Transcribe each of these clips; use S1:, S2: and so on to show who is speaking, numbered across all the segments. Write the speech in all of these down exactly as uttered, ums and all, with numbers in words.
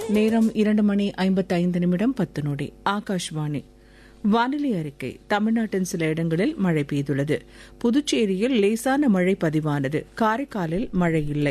S1: நேரம் இரண்டு மணி ஐம்பத்தைந்து நிமிடம் பத்து நொடி. ஆகாஷ்வாணி வானிலை அறிக்கை. தமிழ்நாட்டின் சில இடங்களில் மழை பெய்துள்ளது. புதுச்சேரியில் லேசான மழை பதிவானது. காரைக்காலில் மழை இல்லை.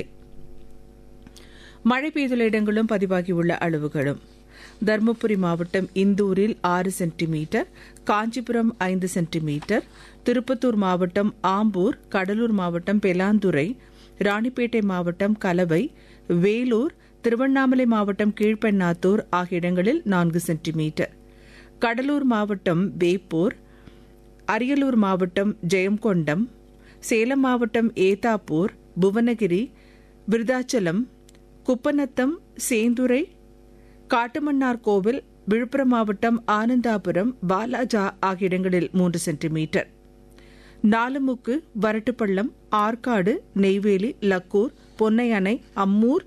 S1: மழை பெய்துள்ள இடங்களும் பதிவாகியுள்ள அளவுகளும்: தருமபுரி மாவட்டம் இந்தூரில் ஆறு சென்டிமீட்டர், காஞ்சிபுரம் ஐந்து சென்டிமீட்டர், திருப்பத்தூர் மாவட்டம் ஆம்பூர், கடலூர் மாவட்டம் பெலாந்துறை, ராணிப்பேட்டை மாவட்டம் கலவை, வேலூர், திருவண்ணாமலை மாவட்டம் கீழ்பெண்ணாத்தூர் ஆகிய இடங்களில் நான்கு சென்டிமீட்டர், கடலூர் மாவட்டம் வேப்பூர், அரியலூர் மாவட்டம் ஜெயங்கொண்டம், சேலம் மாவட்டம் ஏத்தாப்பூர், புவனகிரி, விருதாச்சலம், குப்பநத்தம், சேந்துரை, காட்டுமன்னார் கோவில், விழுப்புரம் மாவட்டம் ஆனந்தாபுரம், பாலாஜா ஆகிய இடங்களில் மூன்று சென்டிமீட்டர், நாலுமுக்கு, வரட்டுப்பள்ளம், ஆற்காடு, நெய்வேலி, லக்கூர், பொன்னையணை, அம்மூர்,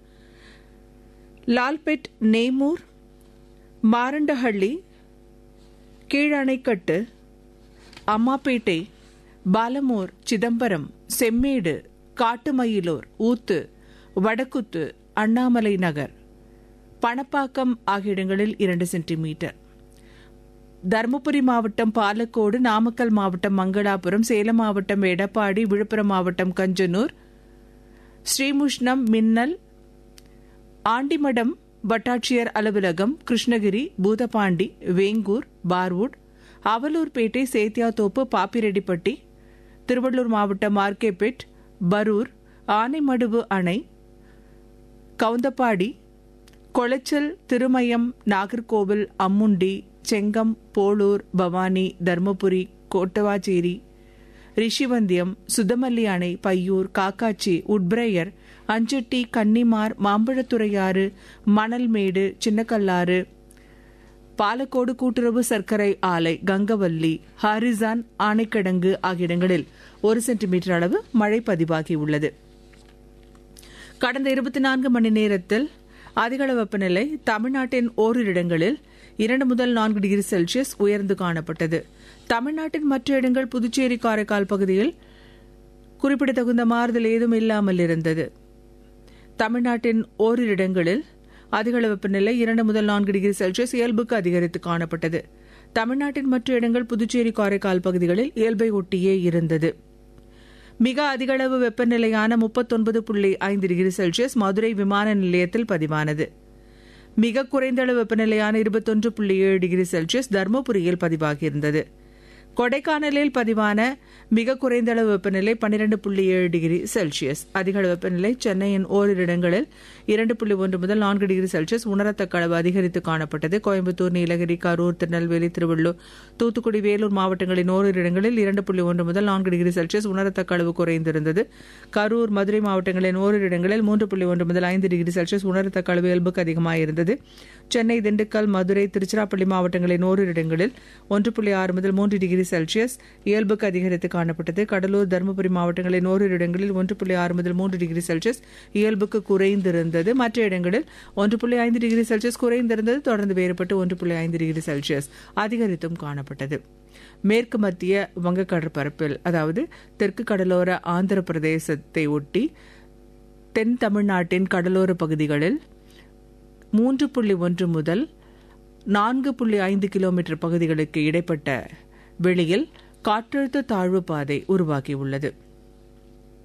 S1: லால்பெட், நேமூர், மாரண்டஹள்ளி, கீழணைக்கட்டு, அம்மாப்பேட்டை, பாலமூர், சிதம்பரம், செம்மேடு, காட்டுமயிலூர், ஊத்து, வடக்குத்து, அண்ணாமலை நகர், பணப்பாக்கம் ஆகிய இடங்களில் இரண்டு சென்டிமீட்டர், தருமபுரி மாவட்டம் பாலக்கோடு, நாமக்கல் மாவட்டம் மங்களாபுரம், சேலம் மாவட்டம் எடப்பாடி, விழுப்புரம் மாவட்டம் கஞ்சனூர், ஸ்ரீமுஷ்ணம், மின்னல், ஆண்டிமடம் வட்டாட்சியர் அலுவலகம், கிருஷ்ணகிரி, பூதப்பாண்டி, வேங்கூர், பார்வுட், அவலூர்பேட்டை, சேத்தியாத்தோப்பு, பாப்பிரெட்டிப்பட்டி, திருவள்ளூர் மாவட்டம் ஆர்கேபேட், பரூர், ஆனைமடுவு அணை, கவுந்தப்பாடி, கொளச்சல், திருமயம், நாகர்கோவில், அம்முண்டி, செங்கம், போளூர், பவானி, தர்மபுரி, கோட்டவாச்சேரி, ரிஷிவந்தியம், சுதமல்லி அணை, பையூர், காக்காச்சி, உட்பிரையர், அஞ்சட்டி, கன்னிமார், மாம்பழத்துறையாறு, மணல்மேடு, சின்னக்கல்லாறு, பாலக்கோடு கூட்டுறவு சர்க்கரை ஆலை, கங்கவல்லி, ஹாரிசான், ஆனைக்கிடங்கு ஆகிய இடங்களில் ஒரு சென்டிமீட்டர் அளவு மழை பதிவாகியுள்ளது. கடந்த இருபத்தி நான்கு மணி நேரத்தில் அதிகள வெப்பநிலை தமிழ்நாட்டின் ஓரிரு இடங்களில் இரண்டு முதல் நான்கு டிகிரி செல்சியஸ் உயர்ந்து காணப்பட்டது. தமிழ்நாட்டின் மற்ற இடங்கள், புதுச்சேரி, காரைக்கால் பகுதியில் குறிப்பிடத்தகுந்த மாறுதல் ஏதும் இல்லாமல் இருந்தது. தமிழ்நாட்டின் ஓரிரு இடங்களில் அதிகள வெப்பநிலை இரண்டு முதல் நான்கு டிகிரி செல்சியஸ் இயல்புக்கு அதிகரித்து காணப்பட்டது. தமிழ்நாட்டின் மற்ற இடங்கள், புதுச்சேரி, காரைக்கால் பகுதிகளில் இயல்பை ஒட்டியே இருந்தது. மிக அதிகளவு வெப்பநிலையான முப்பத்தொன்பது புள்ளி ஐந்து டிகிரி செல்சியஸ் மதுரை விமான நிலையத்தில் பதிவானது. மிக குறைந்த அளவு வெப்பநிலையான இருபத்தொன்று புள்ளி ஏழு டிகிரி செல்சியஸ் தருமபுரியில் பதிவாகியிருந்தது. கொடைக்கானலில் பதிவான மிக குறைந்த அளவு வெப்பநிலை பன்னிரண்டு புள்ளி ஏழு டிகிரி செல்சியஸ். அதிக அளவு வெப்பநிலை சென்னையின் ஓரிரு இடங்களில் இரண்டு புள்ளி ஒன்று முதல் நான்கு டிகிரி செல்சியஸ் உணரத்தக்க அளவு அதிகரித்து காணப்பட்டது. கோயம்புத்தூர், நீலகிரி, கரூர், திருநெல்வேலி, திருவள்ளூர், தூத்துக்குடி, வேலூர் மாவட்டங்களின் ஓரிரு இடங்களில் இரண்டு புள்ளி ஒன்று முதல் நான்கு டிகிரி செல்சியஸ் உணரத்தக்க அளவு குறைந்திருந்தது. கரூர், மதுரை மாவட்டங்களின் ஓரிரு இடங்களில் மூன்று புள்ளி ஒன்று முதல் ஐந்து டிகிரி செல்சியஸ் உணரத்தக்க அளவு இயல்புக்கு அதிகமாயிருந்தது. சென்னை, திண்டுக்கல், மதுரை, திருச்சிராப்பள்ளி மாவட்டங்களின் ஓரிரு இடங்களில் ஒன்று புள்ளி ஆறு முதல் மூன்று டிகிரி செல்சியஸ் இயல்புக்கு அதிகரித்து காணப்பட்டது. கடலூர், தருமபுரி மாவட்டங்களின் ஓரிரு இடங்களில் ஒன்று புள்ளி ஆறு முதல் மூன்று டிகிரி செல்சியஸ் இயல்புக்கு குறைந்திருந்தது. மற்ற இடங்களில் ஒன்று புள்ளி ஐந்து டிகிரி செல்சியஸ் குறைந்திருந்தது. தொடர்ந்து வேறுபட்டு ஒன்று புள்ளி ஐந்து டிகிரி செல்சியஸ் அதிகரித்தும் காணப்பட்டது. மேற்கு மத்திய வங்கக்கடற்பரப்பில், அதாவது தெற்கு கடலோர ஆந்திர பிரதேசத்தை ஒட்டி தென் தமிழ்நாட்டின் கடலோர பகுதிகளில் மூன்று புள்ளி ஒன்று முதல் நான்கு புள்ளி ஐந்து கிலோமீட்டர் பகுதிகளுக்கு இடைப்பட்ட வெளியில் காற்றழுத்த தாழ்வு பாதை உருவாகியுள்ளது.